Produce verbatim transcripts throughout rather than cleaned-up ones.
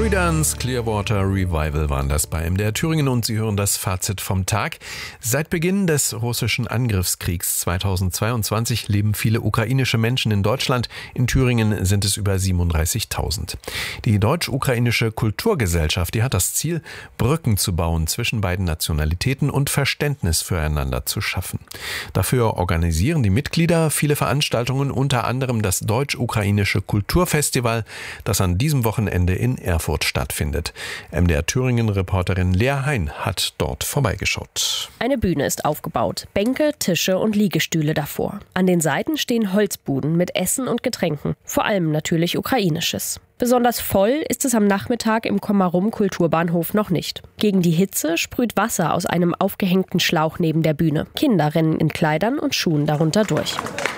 Creedence Clearwater Revival waren das bei M D R Thüringen und Sie hören das Fazit vom Tag. Seit Beginn des russischen Angriffskriegs zweitausendzweiundzwanzig leben viele ukrainische Menschen in Deutschland. In Thüringen sind es über siebenunddreißigtausend. Die Deutsch-Ukrainische Kulturgesellschaft, die hat das Ziel, Brücken zu bauen zwischen beiden Nationalitäten und Verständnis füreinander zu schaffen. Dafür organisieren die Mitglieder viele Veranstaltungen, unter anderem das Deutsch-Ukrainische Kulturfestival, das an diesem Wochenende in Erfurt stattfindet. M D R Thüringen-Reporterin Lea Hein hat dort vorbeigeschaut. Eine Bühne ist aufgebaut, Bänke, Tische und Liegestühle davor. An den Seiten stehen Holzbuden mit Essen und Getränken, vor allem natürlich Ukrainisches. Besonders voll ist es am Nachmittag im Komarum-Kulturbahnhof noch nicht. Gegen die Hitze sprüht Wasser aus einem aufgehängten Schlauch neben der Bühne. Kinder rennen in Kleidern und Schuhen darunter durch.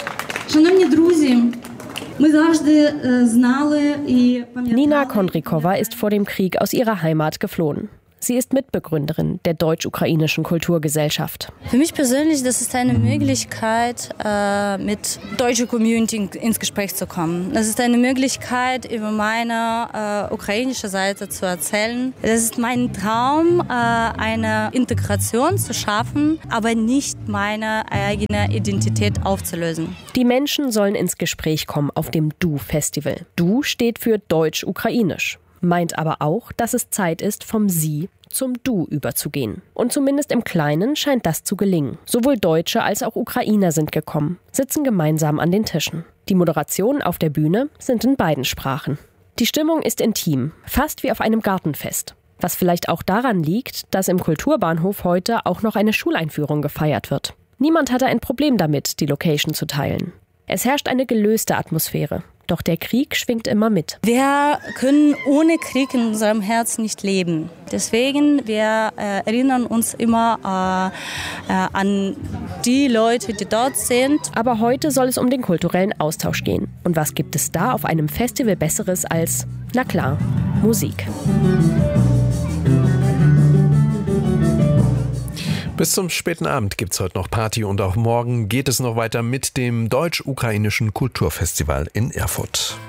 Nina Kondrikova ist vor dem Krieg aus ihrer Heimat geflohen. Sie ist Mitbegründerin der Deutsch-Ukrainischen Kulturgesellschaft. Für mich persönlich, das ist eine Möglichkeit, mit deutscher Community ins Gespräch zu kommen. Das ist eine Möglichkeit, über meine äh, ukrainische Seite zu erzählen. Das ist mein Traum, äh, eine Integration zu schaffen, aber nicht meine eigene Identität aufzulösen. Die Menschen sollen ins Gespräch kommen auf dem Du-Festival. Du steht für Deutsch-Ukrainisch. Meint aber auch, dass es Zeit ist, vom Sie zum Du überzugehen. Und zumindest im Kleinen scheint das zu gelingen. Sowohl Deutsche als auch Ukrainer sind gekommen, sitzen gemeinsam an den Tischen. Die Moderationen auf der Bühne sind in beiden Sprachen. Die Stimmung ist intim, fast wie auf einem Gartenfest. Was vielleicht auch daran liegt, dass im Kulturbahnhof heute auch noch eine Schuleinführung gefeiert wird. Niemand hatte ein Problem damit, die Location zu teilen. Es herrscht eine gelöste Atmosphäre. Doch der Krieg schwingt immer mit. Wir können ohne Krieg in unserem Herz nicht leben. Deswegen, wir äh, erinnern uns immer äh, äh, an die Leute, die dort sind. Aber heute soll es um den kulturellen Austausch gehen. Und was gibt es da auf einem Festival Besseres als, na klar, Musik? Bis zum späten Abend gibt's heute noch Party und auch morgen geht es noch weiter mit dem Deutsch-Ukrainischen Kulturfestival in Erfurt.